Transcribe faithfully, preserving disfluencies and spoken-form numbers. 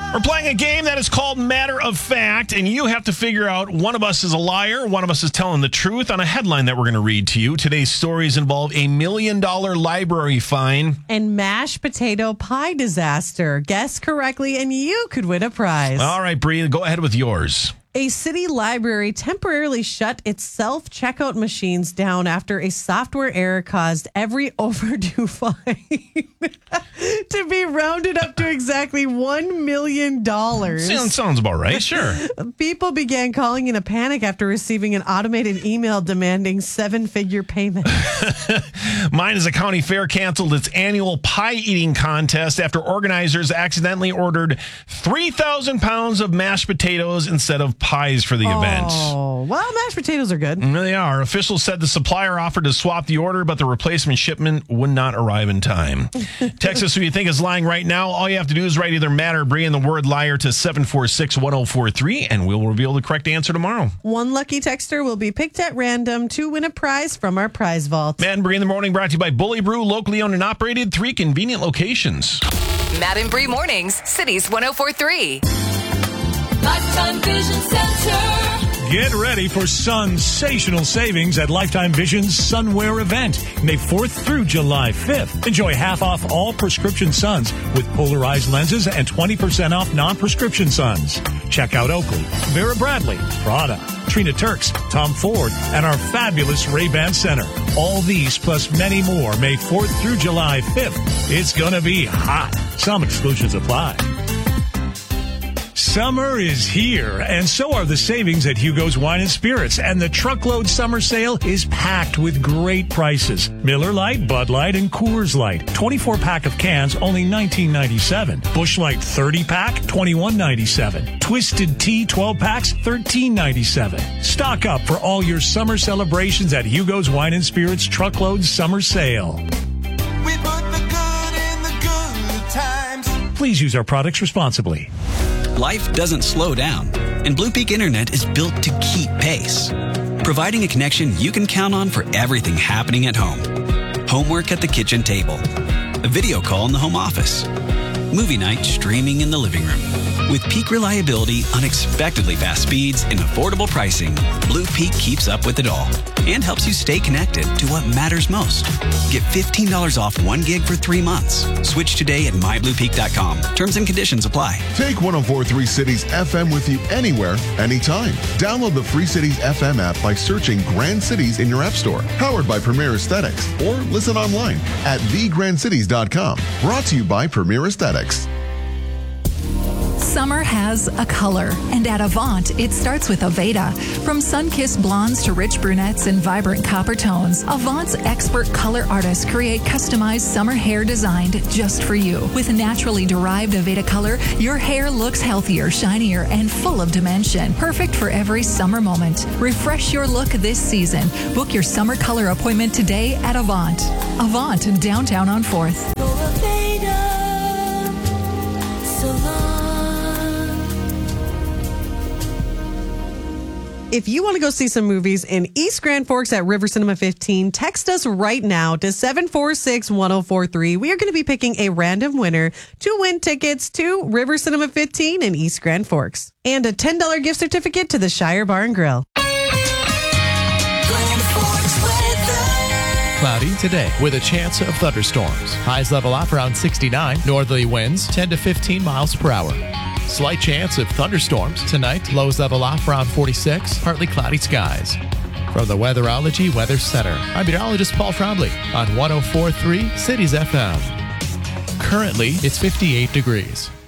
We're playing a game that is called Matter of Fact, and you have to figure out one of us is a liar, one of us is telling the truth on a headline that we're going to read to you. Today's stories involve a million dollar library fine and mashed potato pie disaster. Guess correctly, and you could win a prize. All right, Bree, go ahead with yours. A city library temporarily shut its self-checkout machines down after a software error caused every overdue fine to be rounded up to exactly one million dollars. Sounds, sounds about right, sure. People began calling in a panic after receiving an automated email demanding seven-figure payment. Mine is a county fair canceled its annual pie eating contest after organizers accidentally ordered three thousand pounds of mashed potatoes instead of pies for the oh, event. Oh, well, mashed potatoes are good. They are. Officials said the supplier offered to swap the order, but the replacement shipment would not arrive in time. Text us who you think is lying right now. All you have to do is write either Matt or Bree and the word liar to seven four six, one oh four three, and we'll reveal the correct answer tomorrow. One lucky texter will be picked at random to win a prize from our prize vault. Matt and Bree in the morning brought to you by Bully Brew, locally owned and operated, three convenient locations. Matt and Bree mornings, Cities one oh four three. Lifetime Vision Center. Get ready for sensational savings at Lifetime Vision's Sunwear event, May fourth through July fifth. Enjoy half off all prescription suns with polarized lenses and twenty percent off non-prescription suns. Check out Oakley, Vera Bradley, Prada, Trina Turks, Tom Ford, and our fabulous Ray-Ban Center. All these plus many more, May fourth through July fifth. It's gonna be hot. Some exclusions apply. Summer is here, and so are the savings at Hugo's Wine and Spirits. And the truckload summer sale is packed with great prices. Miller Lite, Bud Light, and Coors Light. twenty-four pack of cans, only nineteen ninety-seven. Busch Light thirty pack, twenty-one ninety-seven. Twisted Tea twelve packs, thirteen ninety-seven. Stock up for all your summer celebrations at Hugo's Wine and Spirits truckload summer sale. We put the good in the good times. Please use our products responsibly. Life doesn't slow down, and Blue Peak Internet is built to keep pace, providing a connection you can count on for everything happening at home. Homework at the kitchen table, a video call in the home office, movie night streaming in the living room. With peak reliability, unexpectedly fast speeds, and affordable pricing, Blue Peak keeps up with it all and helps you stay connected to what matters most. Get fifteen dollars off one gig for three months. Switch today at my blue peak dot com. Terms and conditions apply. Take one oh four point three Cities F M with you anywhere, anytime. Download the free Cities F M app by searching Grand Cities in your app store. Powered by Premier Aesthetics. Or listen online at the grand cities dot com. Brought to you by Premier Aesthetics. Summer has a color, and at Avant, it starts with Aveda. From sun-kissed blondes to rich brunettes and vibrant copper tones, Avant's expert color artists create customized summer hair designed just for you. With naturally derived Aveda color, your hair looks healthier, shinier, and full of dimension. Perfect for every summer moment. Refresh your look this season. Book your summer color appointment today at Avant. Avant, downtown on fourth. If you want to go see some movies in East Grand Forks at River Cinema fifteen, text us right now to seven four six, one oh four three. We are going to be picking a random winner to win tickets to River Cinema fifteen in East Grand Forks and a ten dollars gift certificate to the Shire Bar and Grill. Cloudy today with a chance of thunderstorms. Highs level off around sixty-nine. Northerly winds ten to fifteen miles per hour. Slight chance of thunderstorms tonight. Lows level off around forty-six. Partly cloudy skies. From the Weatherology Weather Center, I'm meteorologist Paul Trombley on one oh four point three Cities F M. Currently, it's fifty-eight degrees.